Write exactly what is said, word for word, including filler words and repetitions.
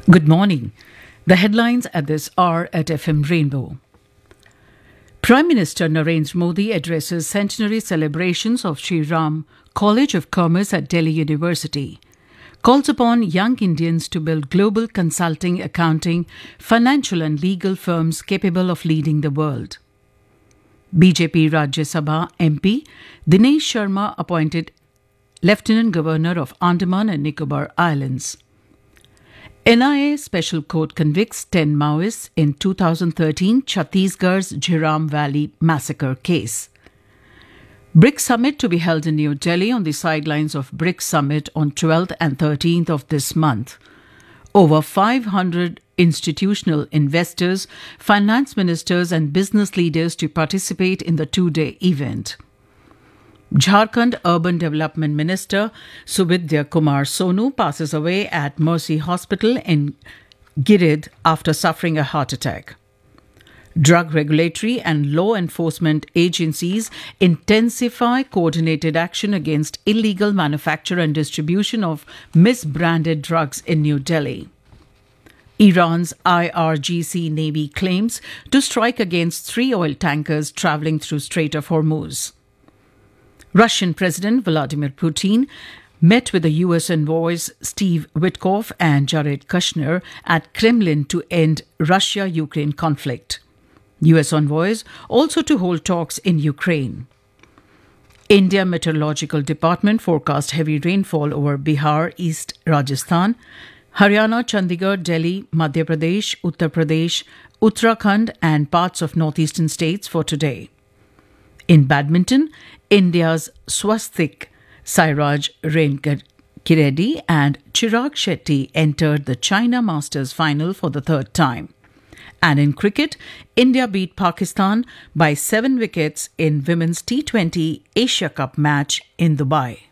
Good morning. The headlines at this hour at F M Rainbow. Prime Minister Narendra Modi addresses centenary celebrations of Sri Ram College of Commerce at Delhi University. Calls upon young Indians to build global consulting, accounting, financial and legal firms capable of leading the world. B J P Rajya Sabha M P Dinesh Sharma appointed Lieutenant Governor of Andaman and Nicobar Islands. N I A Special Court convicts ten Maoists in two thousand thirteen Chhattisgarh's Jhiram Valley massacre case. BRICS Summit to be held in New Delhi on the sidelines of BRICS Summit on twelfth and thirteenth of this month. Over five hundred institutional investors, finance ministers and business leaders to participate in the two-day event. Jharkhand Urban Development Minister Subidya Kumar Sonu passes away at Mercy Hospital in Girid after suffering a heart attack. Drug regulatory and law enforcement agencies intensify coordinated action against illegal manufacture and distribution of misbranded drugs in New Delhi. Iran's I R G C Navy claims to strike against three oil tankers travelling through Strait of Hormuz. Russian President Vladimir Putin met with the U S envoys Steve Witkoff and Jared Kushner at Kremlin to end Russia-Ukraine conflict. U S envoys also to hold talks in Ukraine. India Meteorological Department forecast heavy rainfall over Bihar, East Rajasthan, Haryana, Chandigarh, Delhi, Madhya Pradesh, Uttar Pradesh, Uttarakhand and parts of northeastern states for today. In badminton, India's Swastik Sairaj Rankireddy and Chirag Shetty entered the China Masters final for the third time. And in cricket, India beat Pakistan by seven wickets in Women's T twenty Asia Cup match in Dubai.